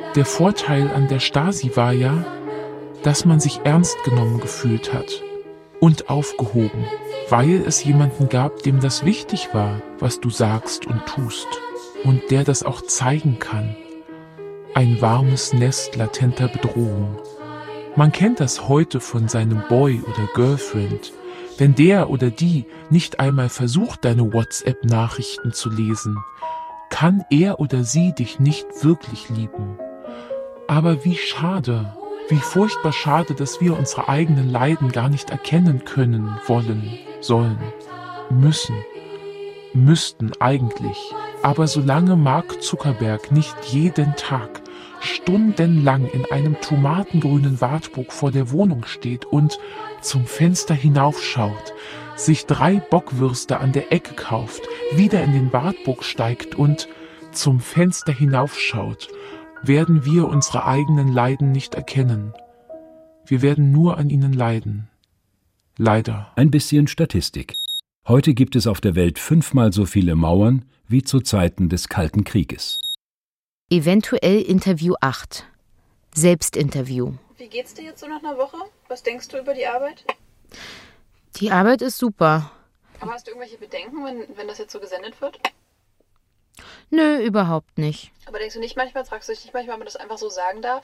Der Vorteil an der Stasi war ja, dass man sich ernst genommen gefühlt hat und aufgehoben, weil es jemanden gab, dem das wichtig war, was du sagst und tust und der das auch zeigen kann. Ein warmes Nest latenter Bedrohung. Man kennt das heute von seinem Boy oder Girlfriend. Wenn der oder die nicht einmal versucht, deine WhatsApp-Nachrichten zu lesen, kann er oder sie dich nicht wirklich lieben. Aber wie schade, wie furchtbar schade, dass wir unsere eigenen Leiden gar nicht erkennen können, wollen, sollen, müssten eigentlich. Aber solange Mark Zuckerberg nicht jeden Tag stundenlang in einem tomatengrünen Wartburg vor der Wohnung steht und zum Fenster hinaufschaut, sich 3 Bockwürste an der Ecke kauft, wieder in den Wartburg steigt und zum Fenster hinaufschaut, werden wir unsere eigenen Leiden nicht erkennen. Wir werden nur an ihnen leiden. Leider. Ein bisschen Statistik. Heute gibt es auf der Welt 5-mal so viele Mauern wie zu Zeiten des Kalten Krieges. Eventuell Interview 8. Selbstinterview. Wie geht's dir jetzt so nach einer Woche? Was denkst du über die Arbeit? Die Arbeit ist super. Aber hast du irgendwelche Bedenken, wenn das jetzt so gesendet wird? Nö, überhaupt nicht. Aber denkst du nicht manchmal, fragst du dich nicht manchmal, ob man das einfach so sagen darf?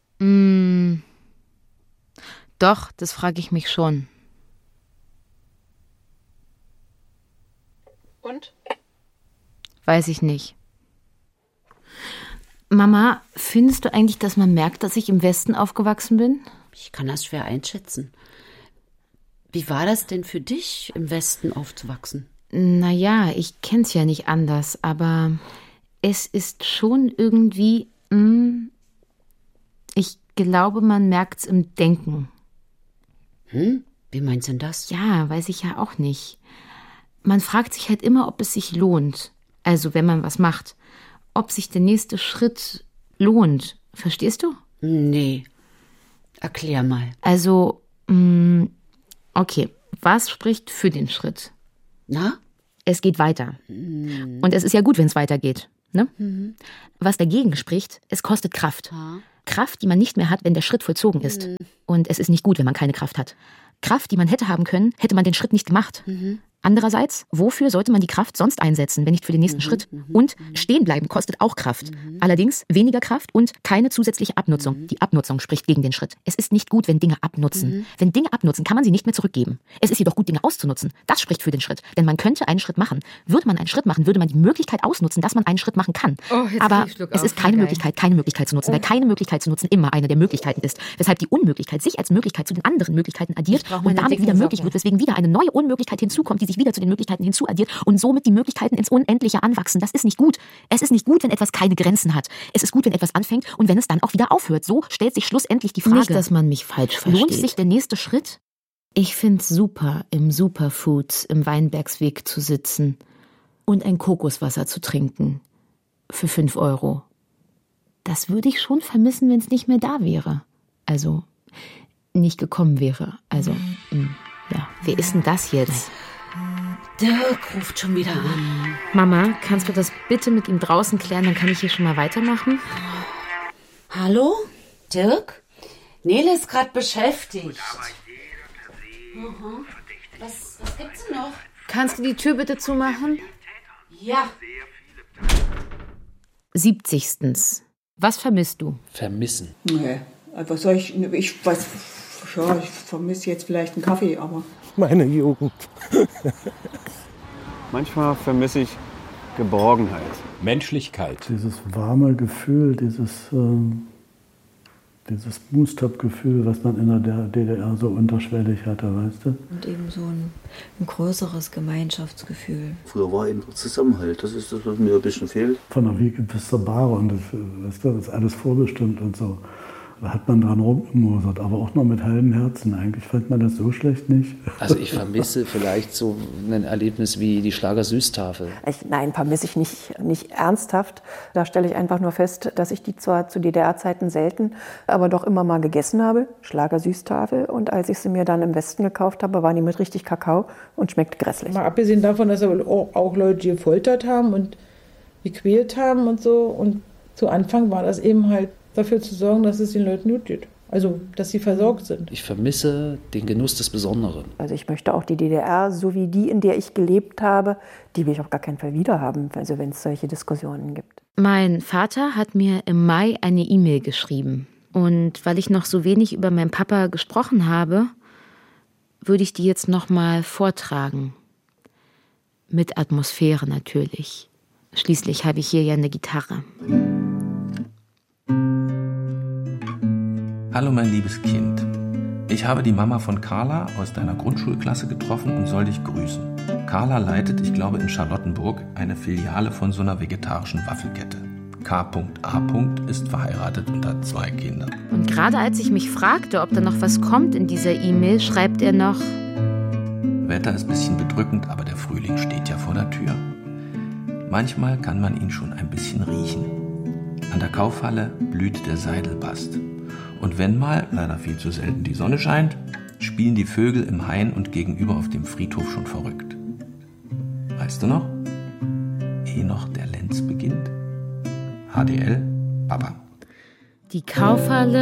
Doch, das frage ich mich schon. Und? Weiß ich nicht. Mama, findest du eigentlich, dass man merkt, dass ich im Westen aufgewachsen bin? Ich kann das schwer einschätzen. Wie war das denn für dich, im Westen aufzuwachsen? Naja, ich kenn's ja nicht anders, aber es ist schon irgendwie, ich glaube, man merkt's im Denken. Wie meinst du denn das? Ja, weiß ich ja auch nicht. Man fragt sich halt immer, ob es sich lohnt. Also, wenn man was macht. Ob sich der nächste Schritt lohnt. Verstehst du? Nee. Erklär mal. Also, okay. Was spricht für den Schritt? Na? Es geht weiter. Und es ist ja gut, wenn es weitergeht. Ne? Was dagegen spricht, es kostet Kraft. Kraft, die man nicht mehr hat, wenn der Schritt vollzogen ist. Und es ist nicht gut, wenn man keine Kraft hat. Kraft, die man hätte haben können, hätte man den Schritt nicht gemacht. Andererseits, wofür sollte man die Kraft sonst einsetzen, wenn nicht für den nächsten Schritt? Und stehen bleiben kostet auch Kraft. Allerdings weniger Kraft und keine zusätzliche Abnutzung. Die Abnutzung spricht gegen den Schritt. Es ist nicht gut, wenn Dinge abnutzen. Wenn Dinge abnutzen, kann man sie nicht mehr zurückgeben. Es ist jedoch gut, Dinge auszunutzen. Das spricht für den Schritt. Denn man könnte einen Schritt machen. Würde man einen Schritt machen, würde man die Möglichkeit ausnutzen, dass man einen Schritt machen kann. Aber es ist keine Möglichkeit zu nutzen, weil keine Möglichkeit zu nutzen immer eine der Möglichkeiten ist. Weshalb die Unmöglichkeit sich als Möglichkeit zu den anderen Möglichkeiten addiert und damit wieder möglich wird, weswegen wieder eine neue Unmöglichkeit hinzukommt, die sich wieder zu den Möglichkeiten hinzuaddiert und somit die Möglichkeiten ins Unendliche anwachsen. Das ist nicht gut. Es ist nicht gut, wenn etwas keine Grenzen hat. Es ist gut, wenn etwas anfängt und wenn es dann auch wieder aufhört. So stellt sich schlussendlich die Frage. Nicht, dass man mich falsch versteht. Lohnt sich der nächste Schritt? Ich find's super, im Superfoods im Weinbergsweg zu sitzen und ein Kokoswasser zu trinken. Für 5 €. Das würde ich schon vermissen, wenn es nicht mehr da wäre. Also, nicht gekommen wäre. Also, ja. Wer ist denn das jetzt? Dirk ruft schon wieder an. Mama, kannst du das bitte mit ihm draußen klären? Dann kann ich hier schon mal weitermachen. Hallo? Dirk? Nele ist gerade beschäftigt. Was gibt's denn noch? Kannst du die Tür bitte zumachen? Ja. 70. Was vermisst du? Vermissen? Nee, was soll ich weiß, ja, ich vermisse jetzt vielleicht einen Kaffee, aber... Meine Jugend. Manchmal vermisse ich Geborgenheit. Menschlichkeit. Dieses warme Gefühl, dieses Moostop-Gefühl, was man in der DDR so unterschwellig hatte, weißt du? Und eben so ein größeres Gemeinschaftsgefühl. Früher war eben Zusammenhalt, das ist das, was mir ein bisschen fehlt. Von der Wiege bis zur Bahre und das ist alles vorbestimmt und so. Da hat man dran rumgemosert, aber auch noch mit halbem Herzen. Eigentlich fand man das so schlecht nicht. Also ich vermisse vielleicht so ein Erlebnis wie die Schlager-Süßtafel. Nein, vermisse ich nicht ernsthaft. Da stelle ich einfach nur fest, dass ich die zwar zu DDR-Zeiten selten, aber doch immer mal gegessen habe. Schlager-Süßtafel. Und als ich sie mir dann im Westen gekauft habe, waren die mit richtig Kakao und schmeckt grässlich. Mal abgesehen davon, dass auch Leute gefoltert haben und gequält haben und so. Und zu Anfang war das eben halt dafür zu sorgen, dass es den Leuten gut geht. Also, dass sie versorgt sind. Ich vermisse den Genuss des Besonderen. Also ich möchte auch die DDR, so wie die, in der ich gelebt habe, die will ich auf gar keinen Fall wiederhaben, also wenn es solche Diskussionen gibt. Mein Vater hat mir im Mai eine E-Mail geschrieben. Und weil ich noch so wenig über meinen Papa gesprochen habe, würde ich die jetzt noch mal vortragen. Mit Atmosphäre natürlich. Schließlich habe ich hier ja eine Gitarre. Hallo mein liebes Kind. Ich habe die Mama von Carla aus deiner Grundschulklasse getroffen und soll dich grüßen. Carla leitet, ich glaube in Charlottenburg, eine Filiale von so einer vegetarischen Waffelkette. K.A. ist verheiratet und hat 2 Kinder. Und gerade als ich mich fragte, ob da noch was kommt in dieser E-Mail, schreibt er noch: Wetter ist ein bisschen bedrückend, aber der Frühling steht ja vor der Tür. Manchmal kann man ihn schon ein bisschen riechen. An der Kaufhalle blüht der Seidelbast. Und wenn mal, leider viel zu selten, die Sonne scheint, spielen die Vögel im Hain und gegenüber auf dem Friedhof schon verrückt. Weißt du noch? Ehe noch der Lenz beginnt. HDL, Papa. Die Kaufhalle